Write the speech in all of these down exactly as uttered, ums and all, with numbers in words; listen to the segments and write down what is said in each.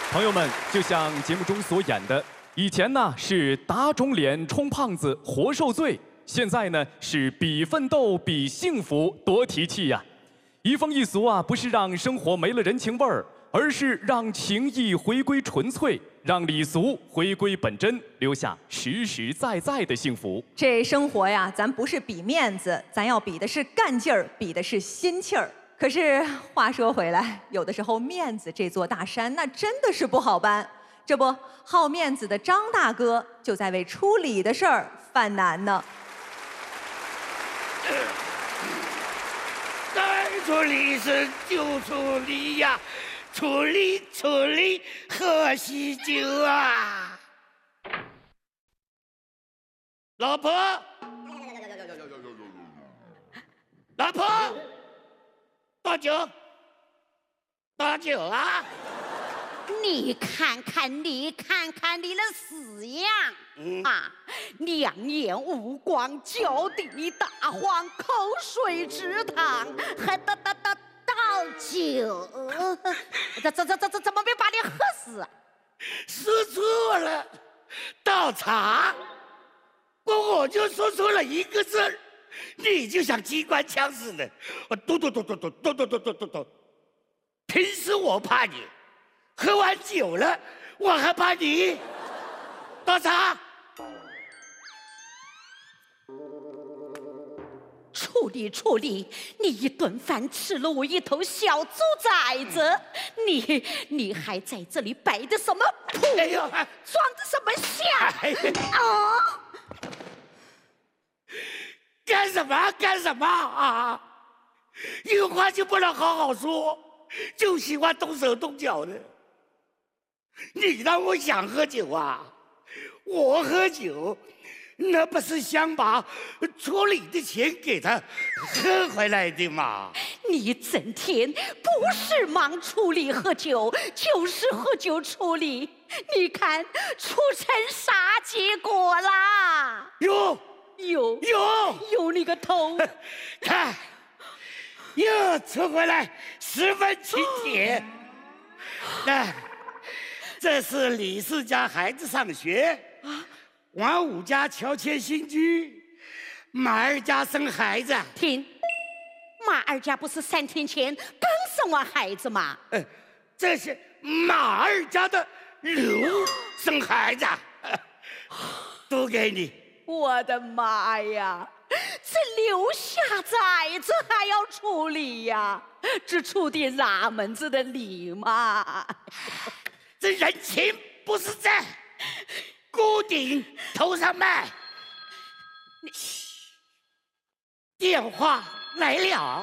朋友们，就像节目中所演的，以前呢是打肿脸充胖子活受罪，现在呢是比奋斗比幸福多提气呀。移风易俗啊，不是让生活没了人情味儿，而是让情谊回归纯粹，让礼俗回归本真，留下实实在在的幸福。 这生活呀，咱不是比面子，咱要比的是干劲儿，比的是心气儿。可是话说回来，有的时候面子这座大山，那真的是不好搬。这不，好面子的张大哥就在为出礼的事儿犯难呢。 该出礼是就出礼呀，出礼出礼喝喜酒啊！老婆，老婆。倒酒，倒酒啊！ 你看看，你看看你的死样、嗯、啊！两眼无光，脚底打晃，口水直淌，还倒倒倒倒酒，怎怎怎怎怎怎么没把你喝死？ 说错了，倒茶。我我就说错了一个字儿。你就像机关枪似的，我嘟嘟嘟嘟嘟嘟嘟嘟嘟嘟嘟。平时我怕你，喝完酒了我还怕你。倒茶。 处理处理，你一顿饭吃了我一头小猪崽子，你你还在这里摆的什么谱？哎呦，装的什么相？哎啊！干什么干什么啊！有话就不能好好说，就喜欢动手动脚的。你让我想喝酒啊，我喝酒那不是想把出礼的钱给他喝回来的吗？ 你整天不是忙处理喝酒，就是喝酒处理，你看出成啥结果啦？ 哟有有有你个头！ 看，又出回来十分亲切。那、啊、这是李四家孩子上学，啊、王五家乔迁新居，马二家生孩子。 停，马二家不是三天前刚生完孩子吗？ 呃，这是马二家的刘生孩子，都给你。 我的妈呀！这留下崽子还要处理呀？这处的哪门子的礼嘛？ 这人情不是在锅顶头上卖。电话来了。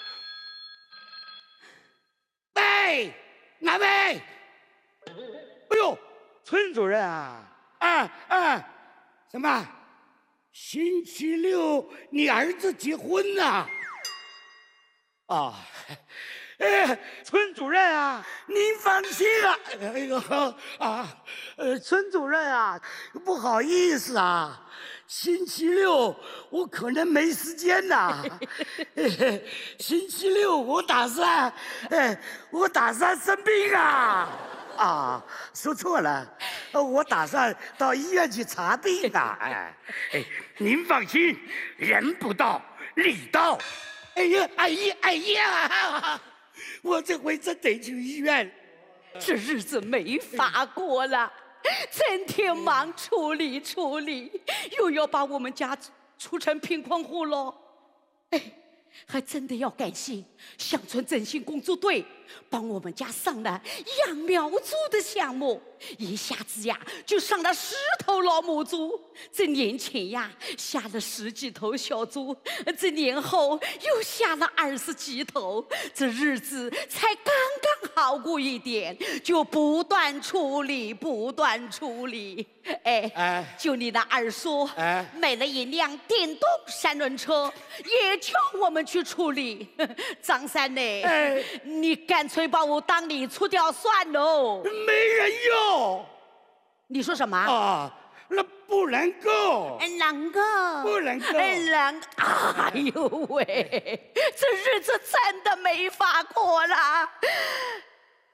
喂，哪位？哎呦，村主任啊！啊啊，什么？星期六你儿子结婚呐？啊，哎，村主任啊，您放心啊。哎呦啊，呃，村主任啊，不好意思啊，星期六我可能没时间呐。星期六我打算，哎，我打算生病啊。啊，说错了，我打算到医院去查病啊！哎，哎，您放心，人不到，礼到。哎呀，哎呀，哎呀，我这回真得去医院。 这日子没法过了，整天忙处理处理，又要把我们家出成贫困户喽。哎，还真的要感谢乡村振兴工作队帮我们家上了养苗猪的项目，一下子呀就上了十头老母猪。这年前呀下了十几头小猪，这年后又下了二十几头，这日子才刚刚好过一点，就不断处理不断处理。哎，哎就你那二叔，哎，买了一辆电动三轮车，也叫我们去处理。张三呢？哎，你干脆把我当礼出掉算喽。 没人要。 你说什么？ 啊，那不能够。 哎，能够。 不能够。 哎，能。哎呦喂，这日子真的没法过了。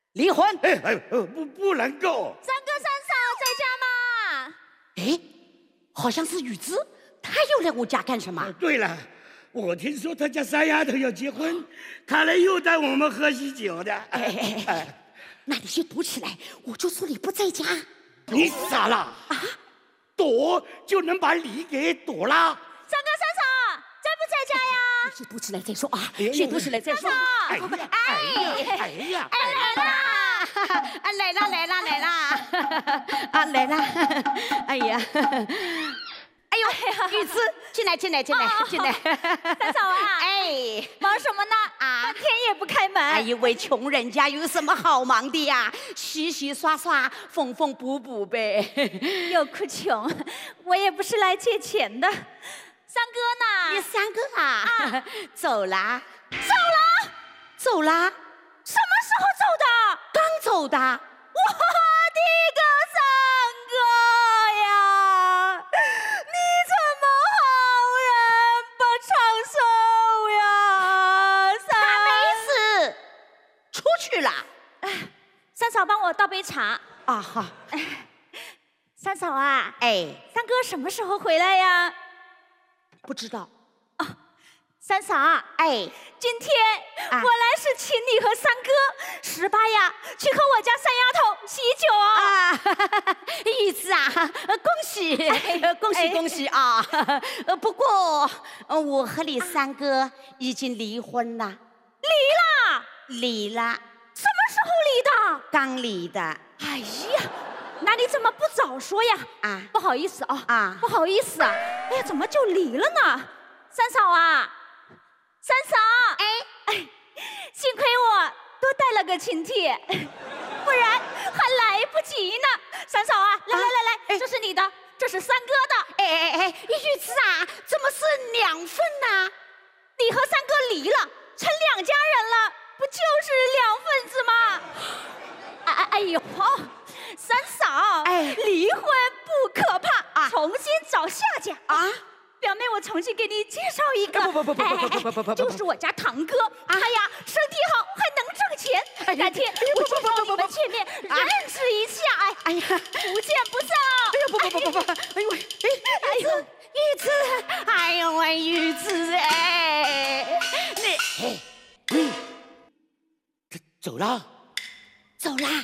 离婚。 哎哎，呃不不能够。 三哥三嫂在家吗？ 哎，好像是雨之，他又来我家干什么？ 哦对了，我听说他家三丫头要结婚，看来又带我们喝喜酒的。 哎哎哎，那你先躲起来，我就说你不在家。 你傻了啊？躲就能把你给躲了？ 三哥三嫂在不在家呀？ 先躲起来再说啊， 哎呦先躲起来再说。 哎呀哎呀哎呀！ 哎来啦！ 啊，来啦来啦来啦！啊，来啦！哎呀，哎呦，雨之，进来进来进来进来！ 三嫂啊， 哎， 忙什么呢？ 啊半天也不开门。 哎，一位穷人家有什么好忙的呀？洗洗刷刷，缝缝补补呗。 又哭穷，我也不是来借钱的。三哥呢？ 你三个啊，走啦， 走了？ 走啦， 什么时候走的？ 刚走的。 我的个三哥呀！你怎么好人不长寿呀？三他没死，出去了。 三嫂帮我倒杯茶。 啊哈， 三嫂啊， 哎， 三哥什么时候回来呀？ 不知道。 三嫂， 哎， 今天啊我来是请你和三哥十八呀去和我家三丫头喜酒哦。 啊，雨之啊，恭喜，呃恭喜哎恭喜啊！呃，不过呃我和你三哥已经离婚了， 离了？ 离了， 什么时候离的？ 刚离的。 哎呀，那你怎么不早说呀？ 啊不好意思啊， 啊不好意思啊。哎呀，怎么就离了呢？三嫂啊，三嫂， 哎哎，幸亏我多带了个请帖，不然还来不及呢。三嫂啊，来来来来， 哎这是你的，这是三哥的。 哎哎哎，雨之啊，怎么是两份呢？ 你和三哥离了，成两家人了，不就是两份子吗？哎哎哎呦，三嫂， 哎离婚不可怕啊重新找下家啊。 表妹，我重新给你介绍一个， 不不不不不不不不不不， 就是我家堂哥，他呀身体好，还能挣钱。改天我去找你们见面，认识一下。哎哎呀， 不见不散。 哎呀不不不不不，哎呦，哎雨之雨之，哎呦喂雨之哎，你哎，你他走了。 走啦。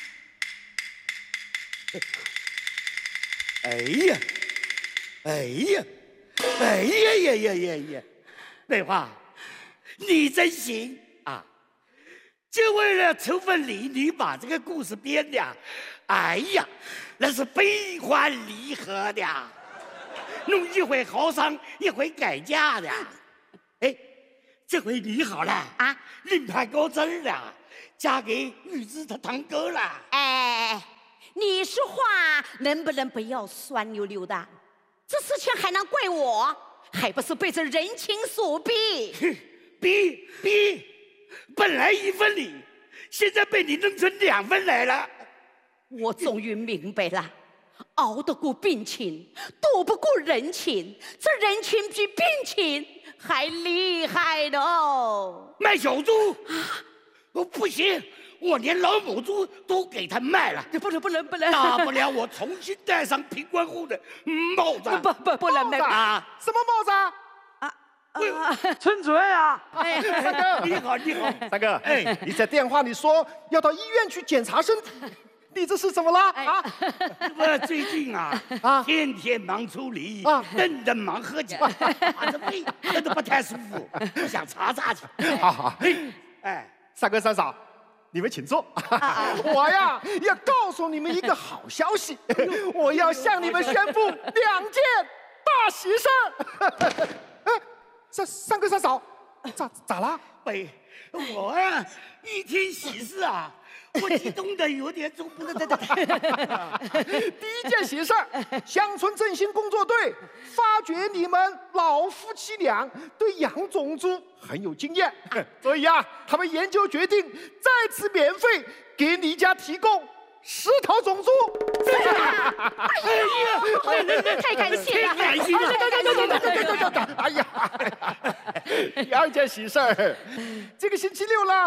哎呀，哎呀，哎呀呀呀呀呀！美花，你真行啊！就为了凑份礼，你把这个故事编的，哎呀，那是悲欢离合的，弄一回好伤，一回改嫁的。哎，这回你好了啊，另攀高枝了，嫁给玉芝他堂哥了。 哎，你说话能不能不要酸溜溜的？这事情还能怪我？还不是被这人情所逼？ 哼，逼逼，本来一份礼，现在被你弄成两份来了。 我终于明白了，熬得过病情，躲不过人情，这人情比病情还厉害的哦！ 卖小猪啊，我不行，我连老母猪都给他卖了。 不能不能不能！ 大不了我重新戴上平官户的帽子。 不不不能那个啊！ 什么帽子啊？ 陈主任啊！ 哎，三哥， 你好，你好， 三哥， 哎哎，你在电话里说要到医院去检查身体，你这是怎么了啊？ 我最近啊啊天天忙处理啊顿顿忙喝酒，啊，这胃真的不太舒服，不想查查去。 好好， 嘿，哎， 三哥三嫂，你们请坐。我呀要告诉你们一个好消息，我要向你们宣布两件大喜事儿。三三哥三嫂，咋咋了？ 喂，我啊一听喜事啊，我激动的有点走不得的。 第一件喜事儿，乡村振兴工作队发觉你们老夫妻俩对养种猪很有经验，所以啊，他们研究决定再次免费给你家提供十头种猪。 哎呀， 太感谢了， 太感谢了。 对对对对对对对对！哎呀，第二件喜事儿，这个星期六呢，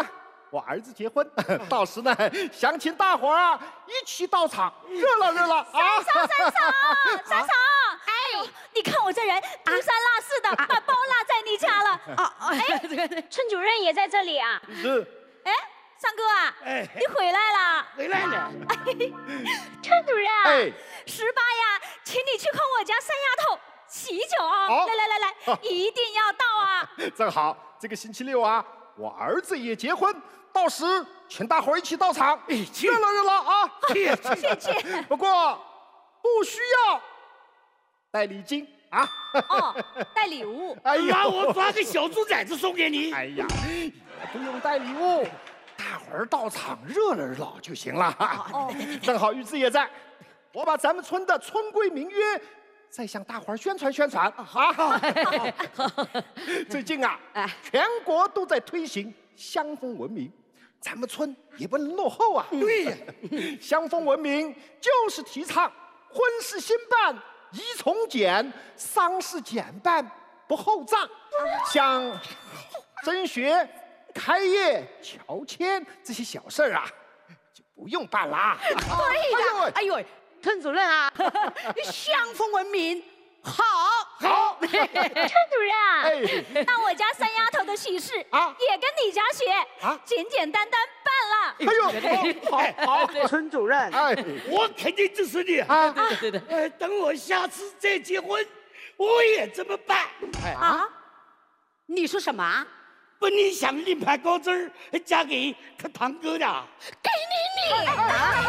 我儿子结婚，到时呢，想请大伙儿啊一起到场，热闹热闹啊！ 三嫂，三嫂，三嫂，哎，你看我这人丢三落四的，把包落在你家了。 啊，哎，这个村主任也在这里啊？ 是。 哎，三哥啊， 哎你回来了。 回来了。 村主任啊， 哎， 十八呀，请你去看我家三丫头喜酒啊！ 好来来来来， 好一定要到啊！ 正好这个星期六啊，我儿子也结婚，到时请大伙儿一起到场， 去热闹热闹啊！ 去谢谢。 不过不需要带礼金啊。 哦，带礼物。 哎那我发个小猪崽子送给你。 哎呀，也不用带礼物，大伙儿到场热闹热闹就行了。 哦， 正好玉芝也在，我把咱们村的村规民约再向大伙儿宣传宣传啊！最近啊，全国都在推行乡风文明，咱们村也不能落后啊。 对呀， 乡风文明就是提倡婚事兴办宜从简，丧事简办不厚葬。像升学、开业、乔迁这些小事儿啊，就不用办啦。 对呀，哎呦，村主任啊，乡风文明，好， 好。 村主任啊， 哎， 那我家三丫头的喜事啊也跟你家学啊简简单单办了。 哎呦，好好好。 村主任， 哎我肯定支持你。 啊， 对对对， 呃，等我下次再结婚，我也这么办。 啊， 你说什么？ 不，你想另派高枝儿嫁给他堂哥的？ 给你你。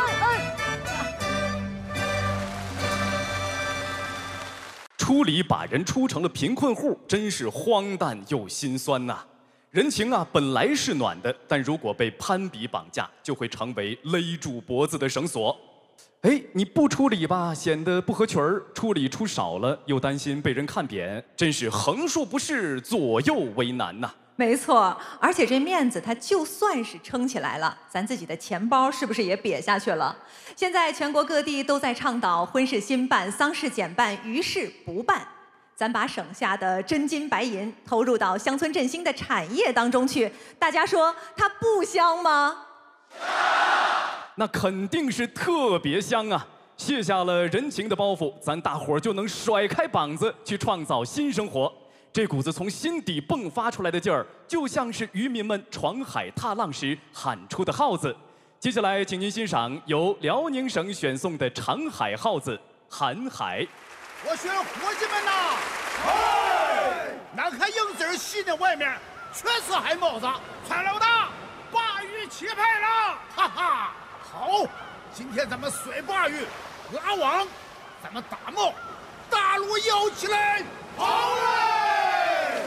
出礼把人出成了贫困户，真是荒诞又心酸呐、人情啊，本来是暖的，但如果被攀比绑架，就会成为勒住脖子的绳索。哎，你不出礼吧，显得不合群儿；出礼出少了，又担心被人看扁，真是横竖不是，左右为难呐、 没错，而且这面子它就算是撑起来了，咱自己的钱包是不是也瘪下去了？现在全国各地都在倡导婚事兴办、丧事简办、余事不办。咱把省下的真金白银投入到乡村振兴的产业当中去，大家说它不香吗？ 那肯定是特别香啊！卸下了人情的包袱，咱大伙儿就能甩开膀子去创造新生活。这股子从心底迸发出来的劲儿，就像是渔民们闯海踏浪时喊出的号子。接下来，请您欣赏由辽宁省选送的长海号子《喊海》。 我说伙计们呐，哎，那看影子戏呢，外面全是海帽子。川老大，鲅鱼起牌了，哈哈！好，今天咱们甩鲅鱼，拉网，咱们打帽，大锣摇起来，好嘞！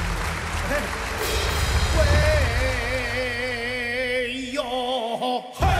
喂哟，嘿！